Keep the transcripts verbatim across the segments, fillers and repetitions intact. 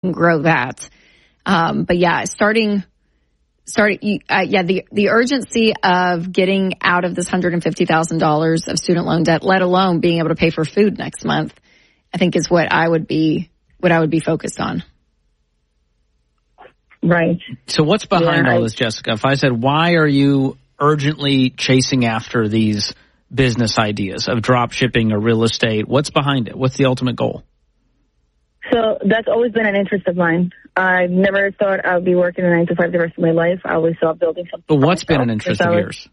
grow that. Um, but yeah, starting, starting, uh, yeah, the, the urgency of getting out of this one hundred fifty thousand dollars of student loan debt, let alone being able to pay for food next month, I think is what I would be, what I would be focused on. Right. So what's behind yeah, all I, this, Jessica? If I said, why are you urgently chasing after these business ideas of drop shipping or real estate? What's behind it? What's the ultimate goal? So that's always been an interest of mine. I never thought I would be working a nine to five the rest of my life. I always thought building something. But what's been myself, an interest of was, yours?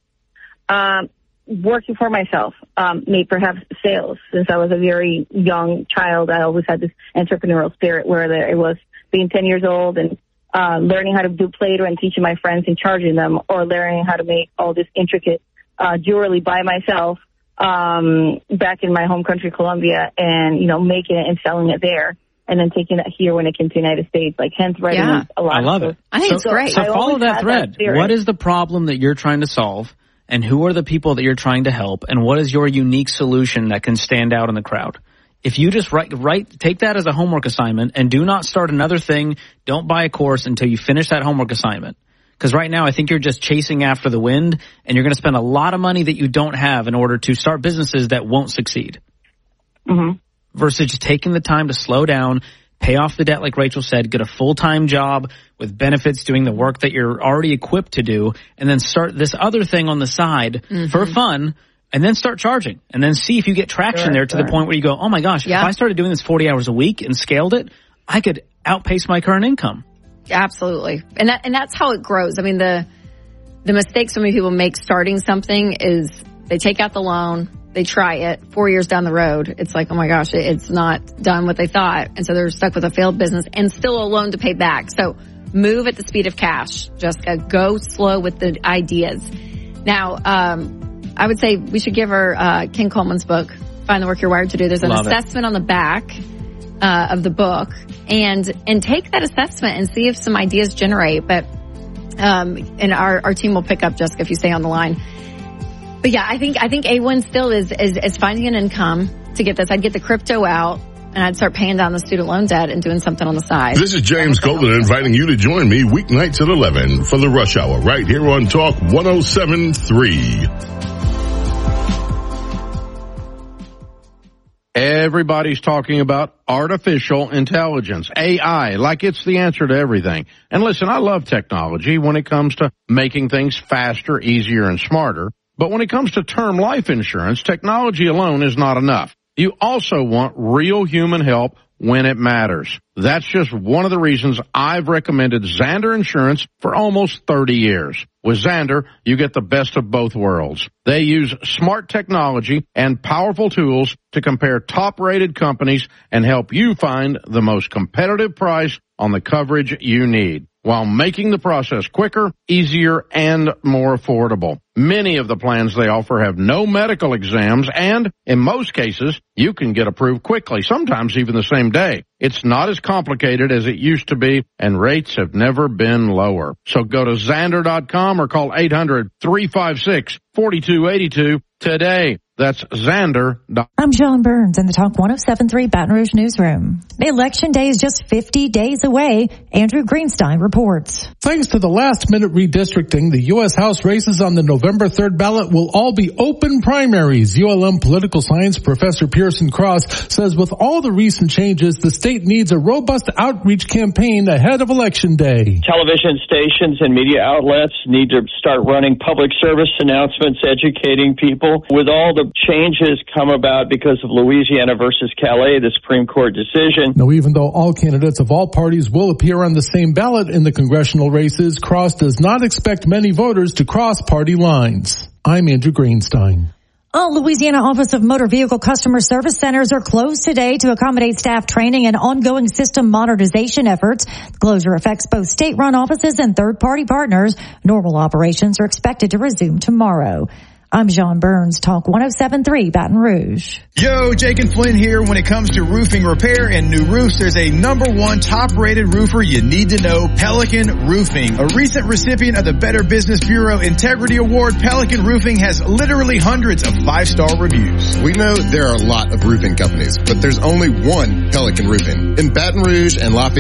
Um, working for myself, um, maybe perhaps sales. Since I was a very young child, I always had this entrepreneurial spirit where there, it was being ten years old and uh, learning how to do Play-Doh and teaching my friends and charging them, or learning how to make all this intricate uh, jewelry by myself um, back in my home country, Colombia, and, you know, making it and selling it there. And then taking it here when it came to the United States, like hence writing Yeah. a lot. I love of it. I think so, it's great. So I follow always that had thread. that spirit. What is the problem that you're trying to solve, and who are the people that you're trying to help, and what is your unique solution that can stand out in the crowd? If you just write, write, take that as a homework assignment and do not start another thing, don't buy a course until you finish that homework assignment. Because right now I think you're just chasing after the wind, and you're going to spend a lot of money that you don't have in order to start businesses that won't succeed. Mm-hmm. Versus just taking the time to slow down, pay off the debt like Rachel said, get a full-time job with benefits doing the work that you're already equipped to do, and then start this other thing on the side mm-hmm. for fun, and then start charging, and then see if you get traction sure, there to sure. the point where you go, oh my gosh, yeah. if I started doing this forty hours a week and scaled it, I could outpace my current income. Absolutely. And that, and that's how it grows. I mean, the, the mistake so many people make starting something is they take out the loan, they try it, four years down the road, it's like, oh my gosh, it's not done what they thought. And so they're stuck with a failed business and still a loan to pay back. So move at the speed of cash, Jessica. Go slow with the ideas. Now, um, I would say we should give her, uh, Ken Coleman's book, Find the Work You're Wired to Do. There's an Love assessment it. on the back, uh, of the book, and, and take that assessment and see if some ideas generate. But, um, and our, our team will pick up, Jessica, if you stay on the line. But yeah, I think, I think A one still is, is, is finding an income to get this. I'd get the crypto out and I'd start paying down the student loan debt and doing something on the side. This is James Golden inviting you to join me weeknights at eleven for the Rush Hour right here on Talk one oh seven point three. Everybody's talking about artificial intelligence, A I, like it's the answer to everything. And listen, I love technology when it comes to making things faster, easier, and smarter. But when it comes to term life insurance, technology alone is not enough. You also want real human help when it matters. That's just one of the reasons I've recommended Zander Insurance for almost thirty years. With Zander, you get the best of both worlds. They use smart technology and powerful tools to compare top-rated companies and help you find the most competitive price on the coverage you need, while making the process quicker, easier, and more affordable. Many of the plans they offer have no medical exams, and in most cases, you can get approved quickly, sometimes even the same day. It's not as complicated as it used to be, and rates have never been lower. So go to Zander dot com or call eight hundred, three five six, four two eight two today. That's Zander. I'm John Burns in the Talk one oh seven point three Baton Rouge newsroom. Election day is just fifty days away. Andrew Greenstein reports. Thanks to the last-minute redistricting, the U S House races on the November third ballot will all be open primaries. U L M political science professor Pearson Cross says with all the recent changes, the state needs a robust outreach campaign ahead of Election day. Television stations and media outlets need to start running public service announcements, educating people. With all the changes come about because of Louisiana versus Calais, the Supreme Court decision. Now, even though all candidates of all parties will appear on the same ballot in the congressional races, Cross does not expect many voters to cross party lines. I'm Andrew Greenstein. All Louisiana Office of Motor Vehicle Customer Service Centers are closed today to accommodate staff training and ongoing system modernization efforts. The closure affects both state-run offices and third-party partners. Normal operations are expected to resume tomorrow. I'm John Burns, Talk one oh seven point three Baton Rouge. Yo, Jake and Flynn here. When it comes to roofing repair and new roofs, there's a number one top-rated roofer you need to know, Pelican Roofing. A recent recipient of the Better Business Bureau Integrity Award, Pelican Roofing has literally hundreds of five-star reviews. We know there are a lot of roofing companies, but there's only one Pelican Roofing. In Baton Rouge and Lafayette,